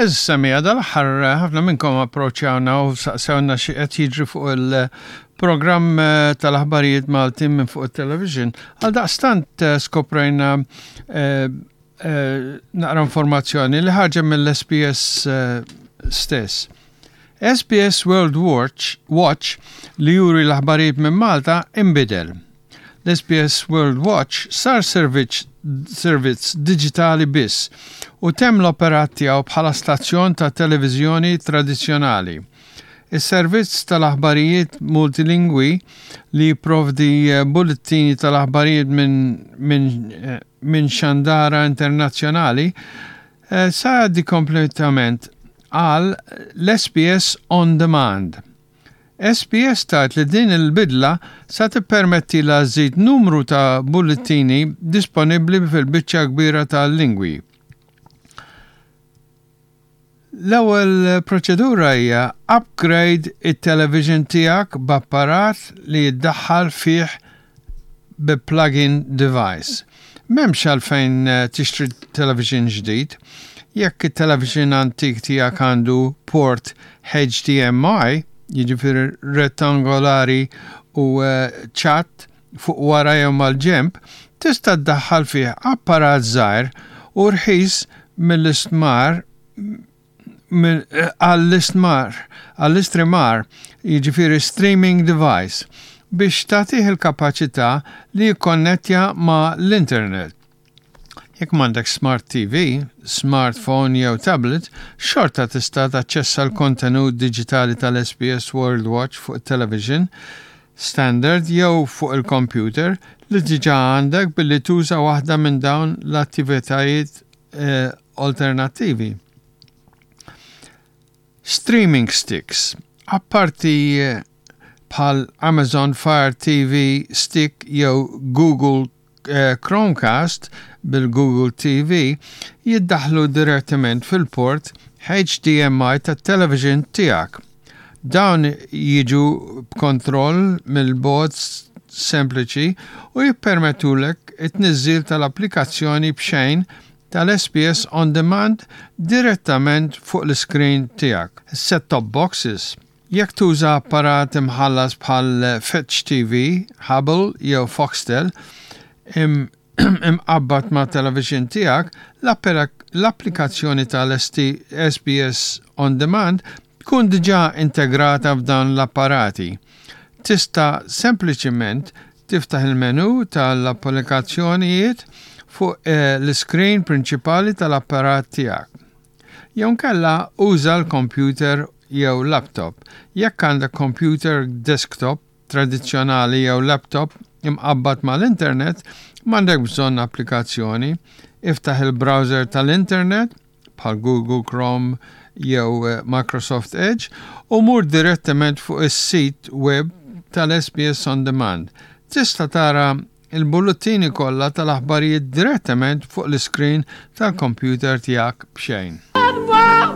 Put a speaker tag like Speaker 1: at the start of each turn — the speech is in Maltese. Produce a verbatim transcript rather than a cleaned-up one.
Speaker 1: Is-semija dal-aħħar ħafna minnkom approċċjawna u saqsewna xi qed jiġri fuq il-programm tal-aħbarijiet Malti minn fuq it-television. Għaldaqstant skoprejna naqra informazzjoni li ħarġet mill-S B S stess. S B S World Watch, Watch li juri l-aħbarijiet minn Malta imbidel. L-S B S World Watch sar servizz servizz digitali biss u temm l-operat tiegħu bħala stazzjon ta' televiżjoni tradizzjonali. Is-servizz tal-aħbarijiet multilingwi li jipprovdi bullettini tal-aħbarijiet minn min, min xandara internazzjonali eh, sa di kompletament għal l-S B S On Demand. S B S tat li din il-bidla sa tippermetti la żid numru ta' bullettini disponibbli fil-biċċa kbira tal-lingwi. L-ewwel proċedura hija upgrade it-television tiegħek b'apparat li jiddaħħal fih bi plug-in device. M'hemmx għalfejn tixtri television ġdid. Jekk it-television antik tiegħek għandu port H D M I, jiġifieri rettangolari u ċat fuq wara jew mal-ġenb, tista' ddaħħal fih apparat żgħir u rħis mill-istmar għall-istmar għall-istrimar, jiġifieri streaming device biex tagħtih il-kapaċità li jikkonnettja ma' l-internet. Jekk m'għandek smart T V, smartphone jew tablet, xorta tista' taċċessa l-kontenut diġitali tal-S B S World Watch fuq it-television standard jew fuq il-computer li diġà għandek billi tuża waħda minn dawn l-attivitajiet eh, alternattivi. Streaming sticks. Apparti bħal Amazon Fire T V Stick jew Google uh, Chromecast bil-Google T V jiddaħlu direttament fil-port H D M I tat-television tiegħek. Dawn jiġu b'kontroll mill-bot sempliċi u jippermettulek it-tniżżil tal-applikazzjoni b'xejn tal-S B S On Demand direttament fuq l-screen tiegħek. Set-top boxes. Jekk tuża apparat imħallas bħal Fetch T V, Hubble jew Foxtel, im imqabbat ma' television tiegħek, l-applikazzjoni tal-S B S On Demand tkun diġà integrata f'dan l-apparati. Tista' sempliċement tiftaħ il-menu tal-applikazzjonijiet fuq eh, l-screen prinċipali tal-apparat tiegħek. Jew nkella uża l-computer jew laptop. Jekk għandek computer desktop tradizzjonali jew laptop imqabbat mal-internet, m'għandek bżonn applikazzjoni, iftaħ il-browser tal-internet bħal Google Chrome jew Microsoft Edge u mur direttament fuq is-sit web tal-S B S On Demand. Tista' tara il-bullettini kollha tal-aħbarijiet direttament fuq l-screen tal-computer tiegħek b'xejn.